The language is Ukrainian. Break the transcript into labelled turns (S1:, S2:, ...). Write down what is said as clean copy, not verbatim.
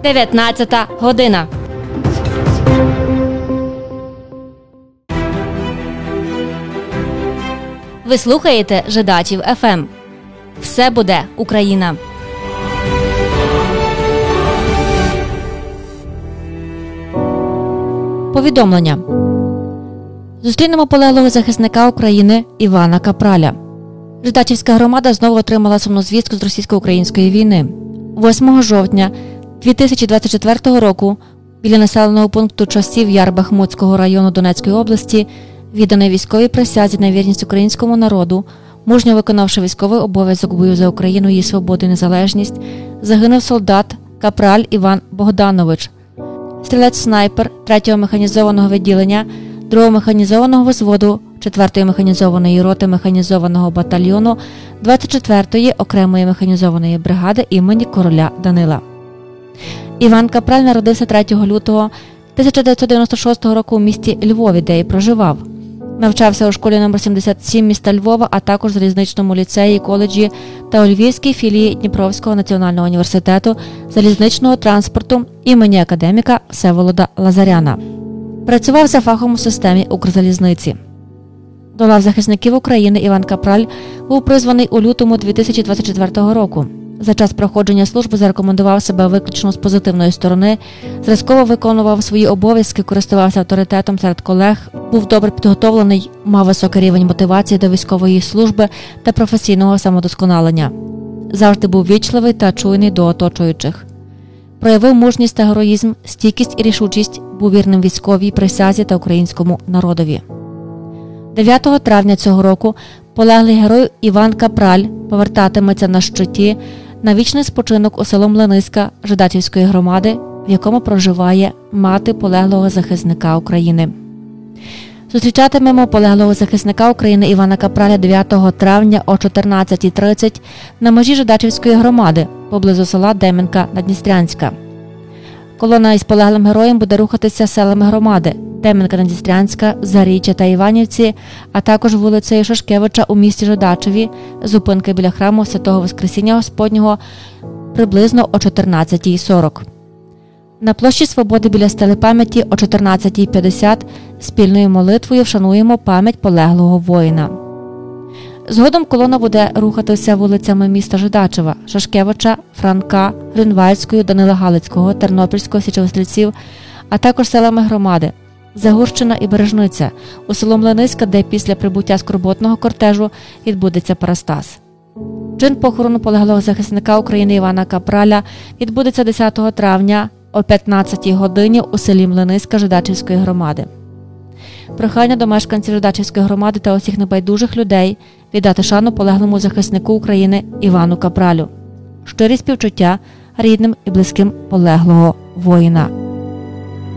S1: 19 година. Ви слухаєте Жидачів ФМ. Все буде Україна. Повідомлення. Зустрінемо полеглого захисника України Івана Капраля. Жидачівська громада знову отримала сумну звістку з російсько-української війни. 8 жовтня 2024 року біля населеного пункту Часів Яр Бахмутського району Донецької області, відданий військовій присязі на вірність українському народу, мужньо виконавши військовий обов'язок в бою за Україну, її свободу і незалежність, загинув солдат Капраль Іван Богданович, стрілець-снайпер 3-го механізованого відділення 2-го механізованого взводу 4-ї механізованої роти механізованого батальйону 24-ї окремої механізованої бригади імені короля Данила. Іван Капраль народився 3 лютого 1996 року у місті Львові, де і проживав. Навчався у школі номер 77 міста Львова, а також в залізничному ліцеї, коледжі та у Львівській філії Дніпровського національного університету залізничного транспорту імені академіка Всеволода Лазаряна. Працював за фахом у системі Укрзалізниці. До лав захисників України Іван Капраль був призваний у лютому 2024 року. За час проходження служби зарекомендував себе виключно з позитивної сторони, зразково виконував свої обов'язки, користувався авторитетом серед колег, був добре підготовлений, мав високий рівень мотивації до військової служби та професійного самодосконалення. Завжди був вічливий та чуйний до оточуючих. Проявив мужність та героїзм, стійкість і рішучість, був вірним військовій присязі та українському народові. 9 травня цього року полеглий герой Іван Капраль повертатиметься на щиті на вічний спочинок у село Млиниська Жидачівської громади, в якому проживає мати полеглого захисника України. Зустрічатимемо полеглого захисника України Івана Капраля 9 травня о 14:30 на межі Жидачівської громади, поблизу села Дем'янка-Надністрянська. Колона із полеглим героєм буде рухатися селами громади Дем'янка-Надністрянська, Заріччя та Іванівці, а також вулицею Шашкевича у місті Жидачеві, зупинки біля храму Святого Воскресіння Господнього приблизно о 14:40. На площі Свободи біля стели пам'яті о 14:50 спільною молитвою вшануємо пам'ять полеглого воїна. Згодом колона буде рухатися вулицями міста Жидачева, Шашкевича, Франка, Гринвальською, Данила Галицького, Тернопільського, Січовострільців, а також селами громади Загурщина і Бережниця, у село Млиниська, де після прибуття скорботного кортежу відбудеться парастас. Чин похорону полеглого захисника України Івана Капраля відбудеться 10 травня о 15 годині у селі Млиниська Жидачівської громади. Прохання до мешканців Жидачівської громади та усіх небайдужих людей віддати шану полеглому захиснику України Івану Капралю. Щирі співчуття рідним і близьким полеглого воїна.